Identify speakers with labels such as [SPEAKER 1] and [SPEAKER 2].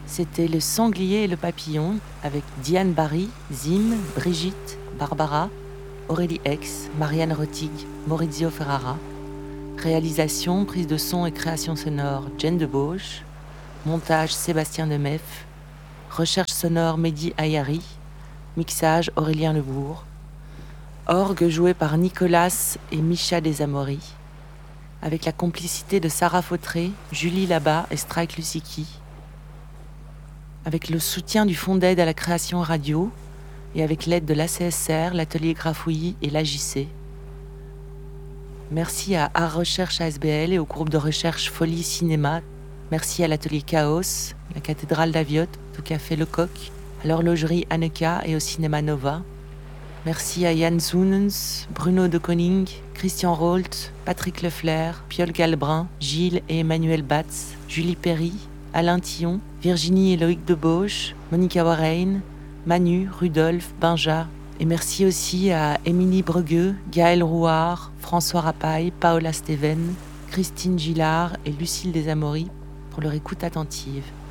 [SPEAKER 1] C'était Le Sanglier et le Papillon avec Diane Barry, Zim, Brigitte, Barbara, Aurélie Hex, Marianne Rotig, Maurizio Ferrara. Réalisation, prise de son et création sonore, Jen Debauche. Montage, Sébastien Demef. Recherche sonore, Mehdi Ayari. Mixage, Aurélien Lebourg. Orgue joué par Nicolas et Micha Desamori. Avec la complicité de Sarah Fautré, Julie Labat et Strike Lusiki. Avec le soutien du Fonds d'aide à la création radio et avec l'aide de l'ACSR, l'Atelier Grafouillis et l'AJC. Merci à Art Recherche ASBL et au groupe de recherche Folie Cinéma. Merci à l'Atelier Chaos, la Cathédrale d'Aviotte, au Café Lecoq, à l'Horlogerie Anneka et au Cinéma Nova. Merci à Yann Zounens, Bruno de Koning, Christian Rolt, Patrick Leflair, Piol Galbrin, Gilles et Emmanuel Batz, Julie Perry, Alain Tillon, Virginie et Loïc Debauche, Monica Warrein, Manu, Rudolph, Benja. Et merci aussi à Émilie Bregueux, Gaël Rouard, François Rapaille, Paola Steven, Christine Gillard et Lucille Desamori pour leur écoute attentive.